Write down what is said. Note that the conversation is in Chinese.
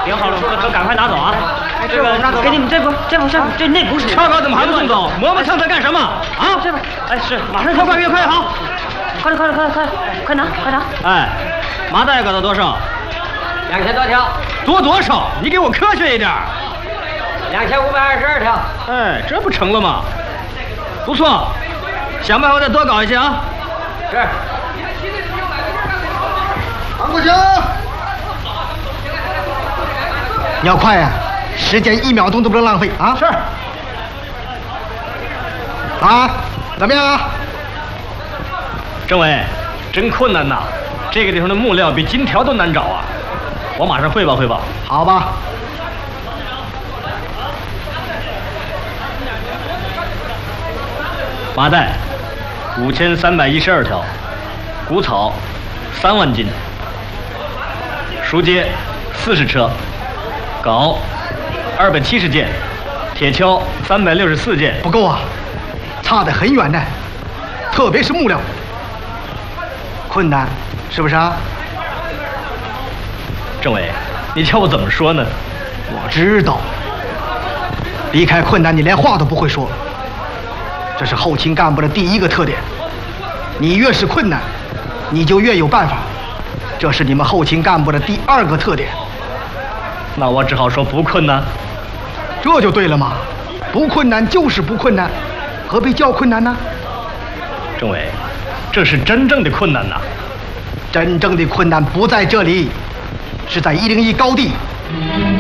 订好了，可赶快拿走啊！这个给你们这那不是。 报告怎么还不送走？磨磨蹭蹭干什么？啊？ 这边，哎，是马上快越快越好！ 快拿！ 哎，麻袋搞到多少 ？2000多条。 多少？你给我科学一点。 2522条。 哎，这不成了吗？不错，想办法再多搞一些啊。 是。 王国强，你要快呀，时间1秒钟都不能浪费啊！ 是。 啊，怎么样啊？ 政委，真困难呐！这个地方的木料比金条都难找啊！我马上汇报。 好吧。 麻袋5312条，谷草3万斤，熟秸40车，镐270件，铁锹364件。 不够啊，差得很远呢，特别是木料，困难，是不是啊？ 政委，你叫我怎么说呢？ 我知道，离开困难，你连话都不会说。这是后勤干部的第一个特点，你越是困难，你就越有办法。这是你们后勤干部的第2个特点。 那我只好说不困难。 这就对了嘛，不困难就是不困难，何必叫困难呢？ 政委，这是真正的困难呐。 真正的困难不在这里，是在101高地。